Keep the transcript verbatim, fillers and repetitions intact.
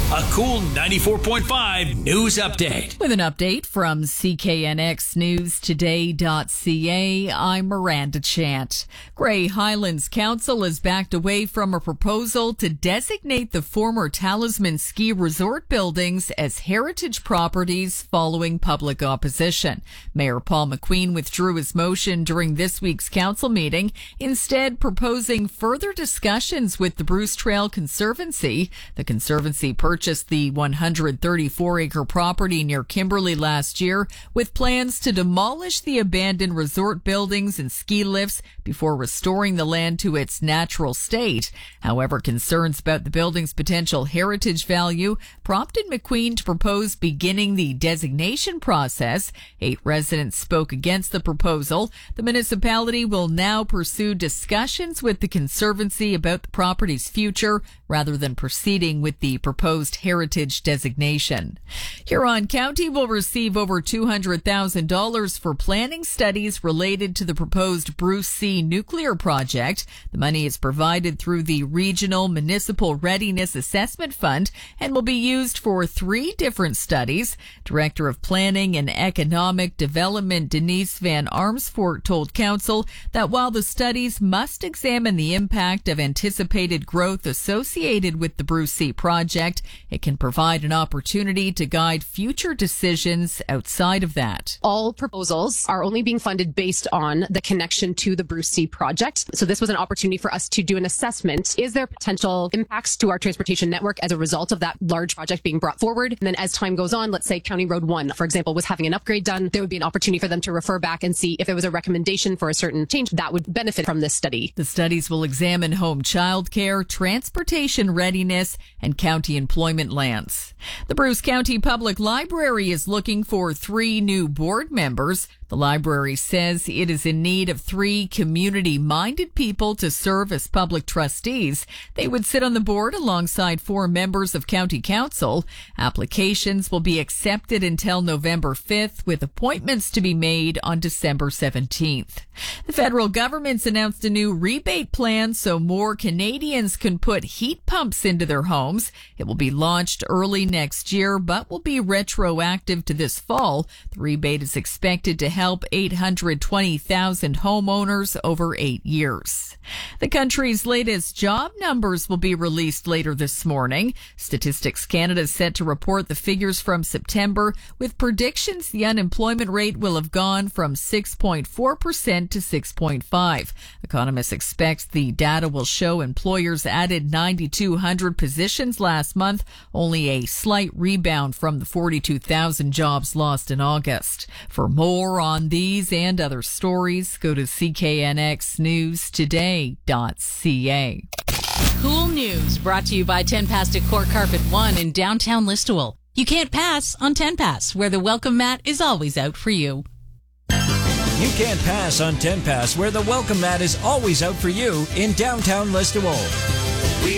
A cool ninety-four point five news update. With an update from C K N X News Today dot C A, I'm Miranda Chant. Grey Highlands Council has backed away from a proposal to designate the former Talisman ski resort buildings as heritage properties following public opposition. Mayor Paul McQueen withdrew his motion during this week's council meeting, instead proposing further discussions with the Bruce Trail Conservancy. The Conservancy purchased the one hundred thirty-four acre property near Kimberley last year, with plans to demolish the abandoned resort buildings and ski lifts before restoring the land to its natural state. However, concerns about the building's potential heritage value prompted McQueen to propose beginning the designation process. Eight residents spoke against the proposal. The municipality will now pursue discussions with the Conservancy about the property's future rather than proceeding with the proposed heritage designation. Huron County will receive over two hundred thousand dollars for planning studies related to the proposed Bruce C nuclear project. The money is provided through the Regional Municipal Readiness Assessment Fund and will be used for three different studies. Director of Planning and Economic Development Denise Van Armsfort told Council that while the studies must examine the impact of anticipated growth associated with the Bruce C project, it can provide an opportunity to guide future decisions outside of that. All proposals are only being funded based on the connection to the Bruce C project. So this was an opportunity for us to do an assessment. Is there potential impacts to our transportation network as a result of that large project being brought forward? And then as time goes on, let's say County Road one, for example, was having an upgrade done, there would be an opportunity for them to refer back and see if there was a recommendation for a certain change that would benefit from this study. The studies will examine home childcare, transportation readiness, and county employment lands. The Bruce County Public Library is looking for three new board members. The library says it is in need of three community-minded people to serve as public trustees. They would sit on the board alongside four members of County Council. Applications will be accepted until November fifth, with appointments to be made on December seventeenth. The federal government's announced a new rebate plan so more Canadians can put heat pumps into their homes. It will be launched early next year, but will be retroactive to this fall. The rebate is expected to help eight hundred twenty thousand homeowners over eight years. The country's latest job numbers will be released later this morning. Statistics Canada is set to report the figures from September, with predictions the unemployment rate will have gone from six point four percent to six point five. Economists expect the data will show employers added nine thousand two hundred positions last month, only a slight rebound from the forty-two thousand jobs lost in August. For more on these and other stories, go to C K N X News Today dot C A. Cool news brought to you by ten Pass Decor Carpet One in downtown Listowel. You can't pass on ten Pass, where the welcome mat is always out for you. You can't pass on ten Pass, where the welcome mat is always out for you in downtown Listowel.